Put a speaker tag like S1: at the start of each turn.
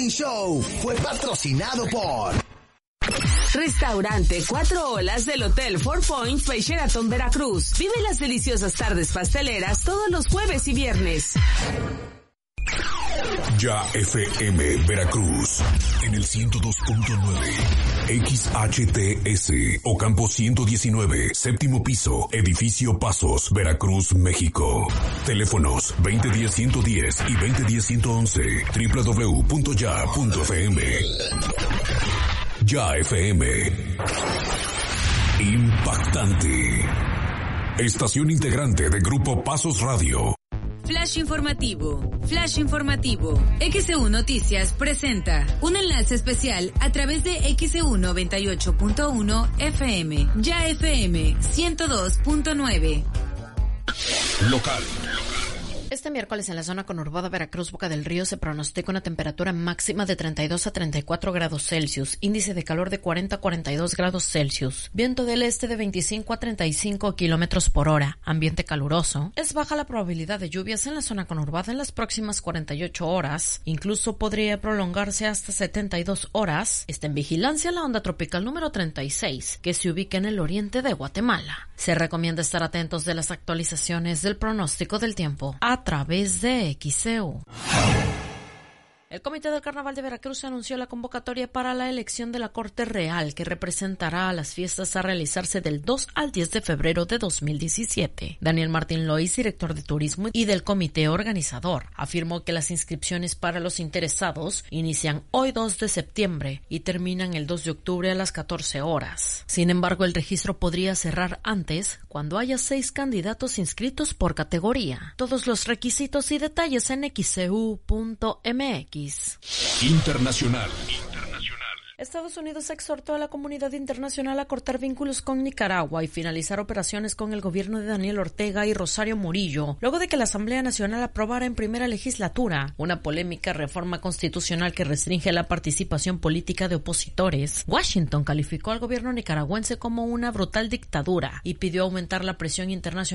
S1: Morning Show fue patrocinado por
S2: Restaurante 4 Olas del Hotel Four Points by Sheraton Veracruz. Vive las deliciosas tardes pasteleras todos los jueves y viernes.
S3: Ya FM Veracruz en el 102.9 XHTS Ocampo 119, séptimo piso, edificio Pasos, Veracruz, México. Teléfonos 2010-110 y 2010-111, www.ya.fm. Ya FM. Impactante. Estación integrante de Grupo Pasos Radio.
S4: Flash informativo. Flash informativo. XEU Noticias presenta un enlace especial a través de XEU 98.1 FM. Ya FM 102.9.
S3: Local.
S5: Este miércoles en la zona conurbada Veracruz, Boca del Río, se pronostica una temperatura máxima de 32 a 34 grados Celsius, índice de calor de 40 a 42 grados Celsius, viento del este de 25 a 35 kilómetros por hora, ambiente caluroso. Es baja la probabilidad de lluvias en la zona conurbada en las próximas 48 horas, incluso podría prolongarse hasta 72 horas. Está en vigilancia la onda tropical número 36, que se ubica en el oriente de Guatemala. Se recomienda estar atentos de las actualizaciones del pronóstico del tiempo a través de XEU. El Comité del Carnaval de Veracruz anunció la convocatoria para la elección de la Corte Real, que representará a las fiestas a realizarse del 2 al 10 de febrero de 2017. Daniel Martín Lois, director de turismo y del comité organizador, afirmó que las inscripciones para los interesados inician hoy 2 de septiembre y terminan el 2 de octubre a las 14 horas. Sin embargo, el registro podría cerrar antes cuando haya 6 candidatos inscritos por categoría. Todos los requisitos y detalles en xeu.mx.
S3: Internacional.
S5: Estados Unidos exhortó a la comunidad internacional a cortar vínculos con Nicaragua y finalizar operaciones con el gobierno de Daniel Ortega y Rosario Murillo, luego de que la Asamblea Nacional aprobara en primera legislatura una polémica reforma constitucional que restringe la participación política de opositores. Washington calificó al gobierno nicaragüense como una brutal dictadura y pidió aumentar la presión internacional